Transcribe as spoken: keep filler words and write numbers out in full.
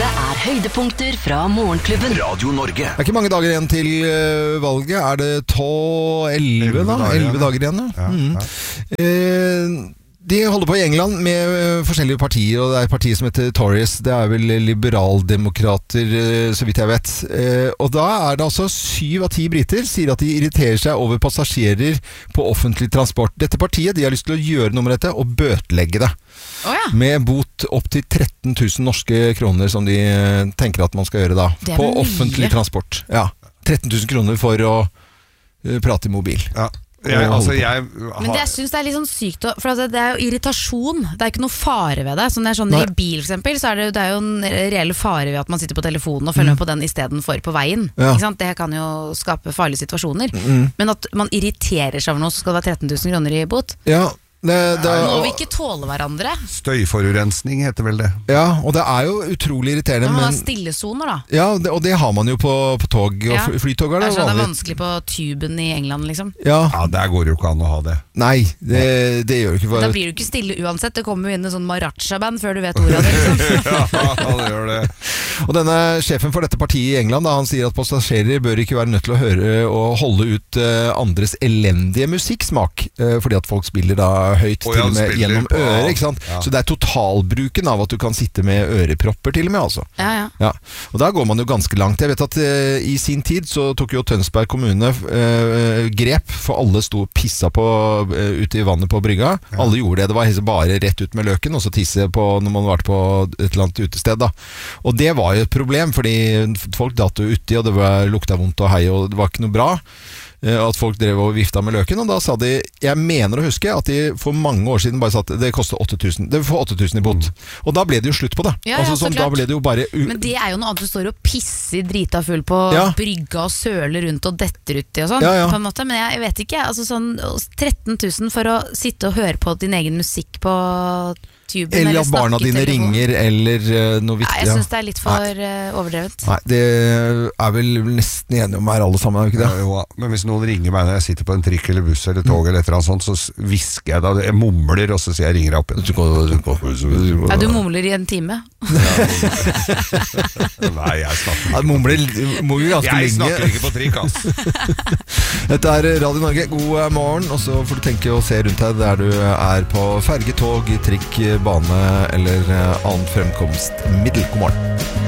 Dette er høydepunkter fra Morgenklubben. Radio Norge. Det er ikke mange dager igjen til uh, valget. Er det tolv, elleve da? elleve dager igjen, ja. Mm. Uh, de holder på i England med uh, forskjellige partier, og det er et parti som heter Tories. Det er vel liberaldemokrater, uh, så vidt jeg vet. Uh, og da er det altså syv av ti briter sier at de irriterer seg over passasjerer på offentlig transport. Dette partiet, de har lyst til å gjøre noe med dette og bøtelegge det. Oh, ja. Med bot opp til tretten tusen norske kroner som de tenker at man skal gjøre da. På offentlig transport. Ja. tretten tusen kroner for å uh, prate i mobil. Ja. Jeg, altså, jeg har... Men det, jeg synes det er litt sånn sykt å, for altså, det er jo irritasjon. Det er ikke noe fare ved det. Sånn det er sånn i bil for eksempel, så er det, det er jo en reell fare ved at man sitter på telefonen og følger mm. med på den i stedet for på veien. Ja. Ikke sant? Det kan jo skape farlige situasjoner. Mm. Men at man irriterer seg over noe, så skal det være tretten tusen kroner i bot. Ja. Det, det, må vi ikke tåle hverandre? Støyforurensning heter vel det. Ja, og det er jo utrolig irriterende. Man må men... ha stillesoner da. Ja, det, og det har man jo på, på tog og ja. flytog. Er det, det er vanskelig på tuben i England liksom. Ja, ja der går jo ikke an å ha det. Nei, det, det gjør ikke. Da blir du ikke stille uansett. Det kommer jo inn en sånn Maracha-band før du vet ordet av det liksom. Ja, det gjør det. Og denne sjefen for dette partiet i England, da, han sier at passasjerer bør ikke være nødt til å høre og holde ut uh, andres elendige musikksmak, uh, fordi at folk spiller da høyt oh, ja, til og med gjennom på, øret, ikke sant? Ja. Så det er totalbruken av at du kan sitte med ørepropper til og med, altså. Ja, ja. Ja. Og der går man jo ganske langt. Jeg vet at uh, i sin tid så tok jo Tønsberg kommune uh, grep, for alle sto og pissa på, uh, ute i vannet på brygga. Ja. Alle gjorde det. Det var bare rett ut med løken, og så tisse på når man var på et eller annet utested da. Og det var jo et problem, fordi folk datt jo uti, og det var, lukta vondt og hei, og det var ikke noe bra. At folk drev og vifta med løken, og da sa de, jeg mener å huske at de for mange år siden bare sa at det kostet åtte tusen, det får åtte tusen i bot. Mm. Og da ble det jo slutt på det. Ja, altså, ja, sånn, da ble det jo bare u- Men det er jo noe annet, du står og pisser drita full på ja. brygga og søler rundt og detter uti og sånn, ja, ja. på en måte, men jeg, jeg vet ikke, altså sånn tretten tusen for å sitte og høre på din egen musikk på tuben, eller, eller at barna dine telefon. ringer, eller uh, noe viktig. Nei, jeg synes det er litt for uh, overdrevet. Nei, det er vel nesten enige om her alle sammen, er det ikke det? Ja, jo, men hvis noen ringer meg når jeg sitter på en trikk eller buss eller tog mm. eller et eller annet sånt, så visker jeg da, jeg mumler, og så sier jeg ringer opp igjen. Ja, du mumler i en time. Nei, jeg snakker ikke. Ja, mumler, mumler ganske jeg lenge. snakker ikke på trikk, ass. Dette er Radio Norge, god morgen, og så får du tenke og se rundt her der du er på ferge, tog, trikk, bane eller annet fremkomstmiddel. God morgen.